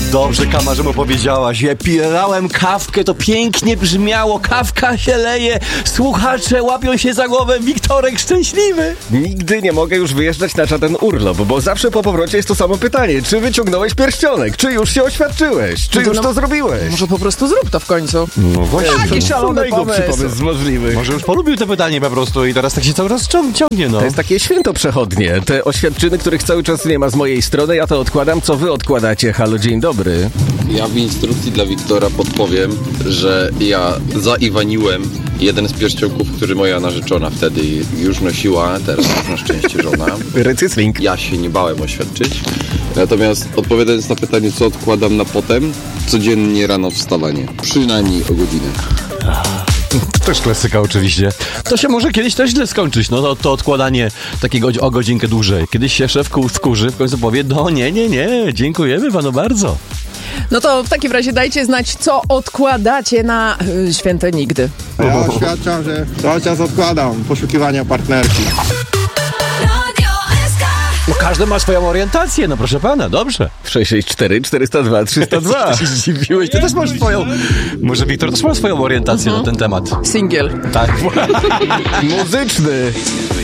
Dobrze, Kama, że mu powiedziałaś. Ja pijałem kawkę, to pięknie brzmiało. Kawka się leje, słuchacze łapią się za głowę. Wiktorek szczęśliwy. Nigdy nie mogę już wyjeżdżać na żaden urlop, bo zawsze po powrocie jest to samo pytanie. Czy wyciągnąłeś pierścionek? Czy już się oświadczyłeś? Czy już to zrobiłeś? Może po prostu zrób to w końcu. No właśnie. Taki szalony Najgłupszy pomysł z możliwych. Może już polubił to pytanie po prostu i teraz tak się cały czas ciągnie, no. To jest takie święto przechodnie. Te oświadczyny, których cały czas nie ma z mojej strony, ja to odkładam. Co wy odkładacie? Halo, dzień dobry. Ja w instrukcji dla Wiktora podpowiem, że ja zaiwaniłem jeden z pierścionków, który moja narzeczona wtedy już nosiła, teraz już na szczęście żona. Recycling. Ja się nie bałem oświadczyć. Natomiast odpowiadając na pytanie, co odkładam na potem, codziennie rano wstawanie. Przynajmniej o godzinę. To też klasyka oczywiście. To się może kiedyś też źle skończyć, no to odkładanie takiego o godzinkę dłużej. Kiedyś się szef wkurzy, w końcu powie, no nie, dziękujemy panu bardzo. No to w takim razie dajcie znać, co odkładacie na święte nigdy. Ja oświadczam, że cały czas odkładam poszukiwania partnerki. No każdy ma swoją orientację, no proszę pana, dobrze. 664 402 302. Ty się zdziwiłeś, ty też masz swoją... Może Wiktor też ma swoją orientację na ten temat. Singiel. Tak. Muzyczny.